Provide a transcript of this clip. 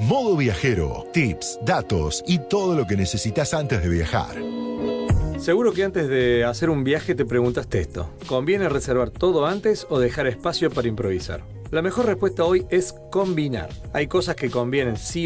Modo Viajero. Tips, datos y todo lo que necesitas antes de viajar. Seguro que antes de hacer un viaje te preguntaste esto: ¿conviene reservar todo antes o dejar espacio para improvisar? La mejor respuesta hoy es combinar. Hay cosas que convienen sí